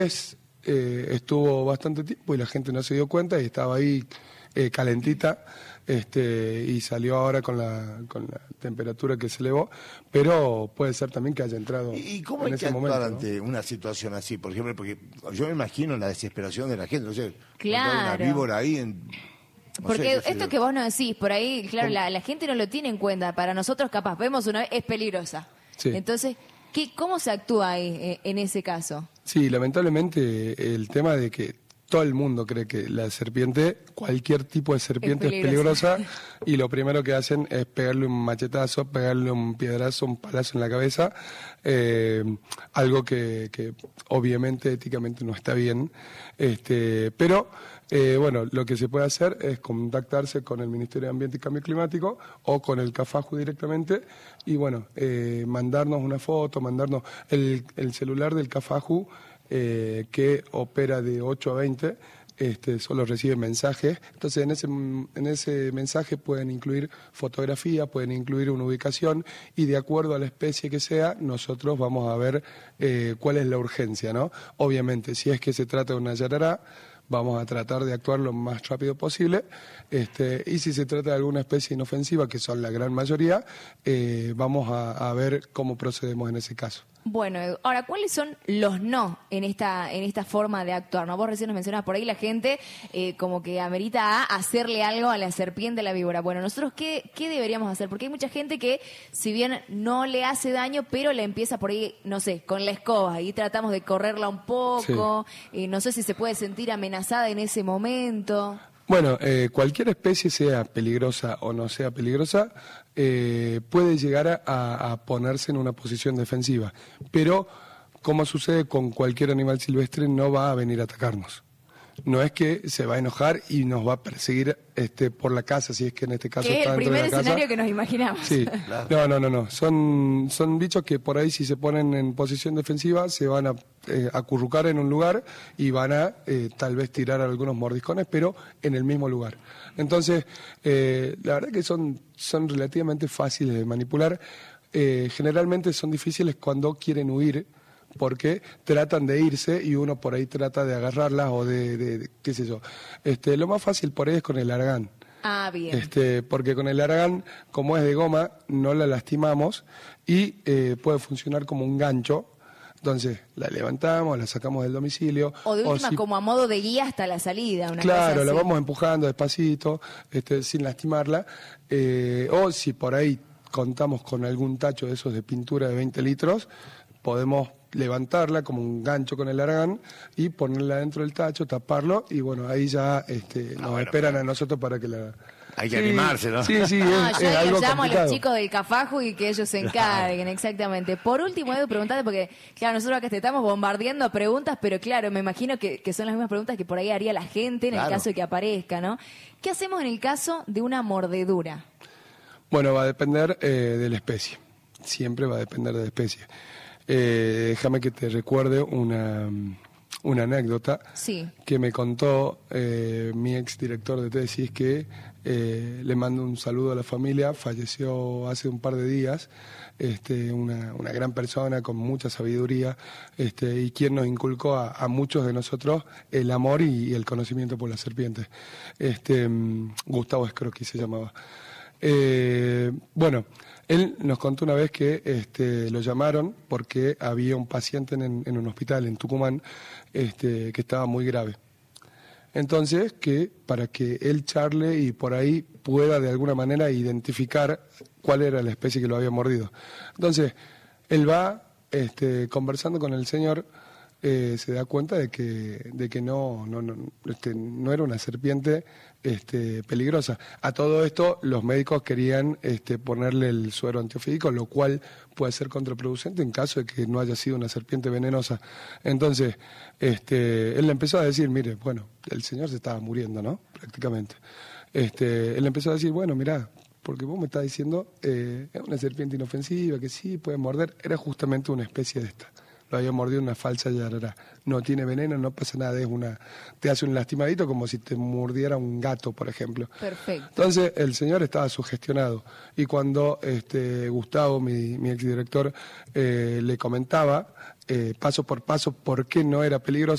Estuvo bastante tiempo y la gente no se dio cuenta y estaba ahí calentita, y salió ahora con la temperatura que se elevó, pero puede ser también que haya entrado. ¿Y cómo en hay que ese actuar momento, ante una situación así? Por ejemplo, porque yo me imagino la desesperación de la gente, no sé, Claro. una víbora ahí en... no Porque sé, qué sé esto yo. que vos nos decís, por ahí, claro, la gente no lo tiene en cuenta. Para nosotros, capaz, vemos una vez, es peligrosa. Sí. Entonces, ¿cómo se actúa ahí en ese caso? Sí, lamentablemente el tema de que todo el mundo cree que la serpiente, cualquier tipo de serpiente es peligrosa y lo primero que hacen es pegarle un machetazo, pegarle un piedrazo, un palazo en la cabeza, algo que obviamente éticamente no está bien, pero bueno, lo que se puede hacer es contactarse con el Ministerio de Ambiente y Cambio Climático o con el CAFAJU directamente y bueno, mandarnos una foto, mandarnos el celular del CAFAJU, que opera de 8 a 20, solo recibe mensajes. Entonces en ese mensaje pueden incluir fotografía, pueden incluir una ubicación y de acuerdo a la especie que sea, nosotros vamos a ver cuál es la urgencia, ¿no? Obviamente, si es que se trata de una yarará, vamos a tratar de actuar lo más rápido posible, y si se trata de alguna especie inofensiva, que son la gran mayoría, vamos a ver cómo procedemos en ese caso. Bueno, ahora, ¿cuáles son los no en esta forma de actuar? ¿No? Vos recién nos mencionabas por ahí la gente como que amerita a hacerle algo a la serpiente, a la víbora. Bueno, nosotros, ¿qué deberíamos hacer? Porque hay mucha gente que, si bien no le hace daño, pero le empieza por ahí, no sé, con la escoba, y tratamos de correrla un poco, sí. No sé si se puede sentir amenazada en ese momento. Bueno, cualquier especie, sea peligrosa o no sea peligrosa, puede llegar a ponerse en una posición defensiva, pero como sucede con cualquier animal silvestre, no va a venir a atacarnos. No es que se va a enojar y nos va a perseguir por la casa, si es que en este caso está dentro de la casa. Es el primer escenario que nos imaginamos. Sí, claro. No. Son bichos que por ahí, si se ponen en posición defensiva, se van a acurrucar en un lugar y van a tal vez tirar algunos mordiscones, pero en el mismo lugar. Entonces, la verdad que son relativamente fáciles de manipular. Generalmente son difíciles cuando quieren huir, porque tratan de irse y uno por ahí trata de agarrarlas o de qué sé yo. Lo más fácil por ahí es con el aragán. Ah, bien. Porque con el aragán, como es de goma, no la lastimamos y puede funcionar como un gancho. Entonces, la levantamos, la sacamos del domicilio. O de última, como a modo de guía hasta la salida. Claro, la vamos empujando despacito, sin lastimarla. O si por ahí contamos con algún tacho de esos de pintura de 20 litros, podemos levantarla como un gancho con el aragán y ponerla dentro del tacho, taparlo y bueno, ahí ya nos esperan a nosotros para que la... Hay que animarse, ¿no? Sí, yo algo llamo complicado. a los chicos del CAFAJU y que ellos se encarguen, exactamente. Por último, Edu, preguntarte, porque claro, nosotros acá te estamos bombardeando preguntas, pero claro, me imagino que son las mismas preguntas que por ahí haría la gente en el caso de que aparezca, ¿no? ¿Qué hacemos en el caso de una mordedura? Bueno, va a depender de la especie, siempre va a depender de la especie. Déjame que te recuerde una anécdota que me contó mi ex director de tesis, que le mando un saludo a la familia. Falleció hace un par de días, una gran persona con mucha sabiduría, y quien nos inculcó a muchos de nosotros el amor y el conocimiento por las serpientes. Gustavo Scrocchi se llamaba. Bueno, él nos contó una vez que lo llamaron porque había un paciente en un hospital en Tucumán que estaba muy grave. Entonces, para que él charle y por ahí pueda de alguna manera identificar cuál era la especie que lo había mordido. Entonces, él va conversando con el señor, se da cuenta de que no era una serpiente peligrosa. A todo esto, los médicos querían ponerle el suero antiofídico, lo cual puede ser contraproducente en caso de que no haya sido una serpiente venenosa. Entonces, él le empezó a decir, mire, bueno, el señor se estaba muriendo, ¿no? Prácticamente. Él empezó a decir, bueno, mirá, porque vos me estás diciendo, es una serpiente inofensiva, que sí, puede morder. Era justamente una especie de esta. Lo había mordido una falsa yarará. No tiene veneno, no pasa nada, te hace un lastimadito como si te mordiera un gato, por ejemplo. Perfecto. Entonces el señor estaba sugestionado y cuando Gustavo, mi exdirector, le comentaba paso por paso por qué no era peligroso,